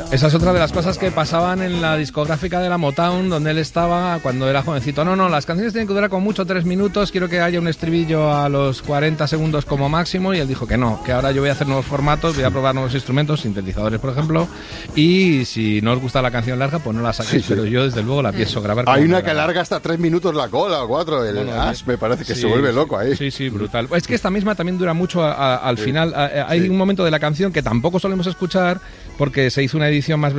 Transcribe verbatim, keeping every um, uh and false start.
Esa es otra de las cosas que pasaban en la discográfica de la Motown, donde él estaba cuando era jovencito. No, no, las canciones tienen que durar como mucho tres minutos, quiero que haya un estribillo a los cuarenta segundos como máximo, y él dijo que no, que ahora yo voy a hacer nuevos formatos, voy a probar nuevos instrumentos, sintetizadores por ejemplo, y si no os gusta la canción larga, pues no la saquéis, sí, sí. Pero yo desde luego la pienso grabar. Hay una que larga hasta tres minutos la cola o cuatro, el bueno, Ash, me parece que sí, se vuelve loco ahí. Sí, sí, brutal. Es que esta misma también dura mucho a, a, al sí. final, a, a, hay sí. un momento de la canción que tampoco solemos escuchar, porque se hizo una edición más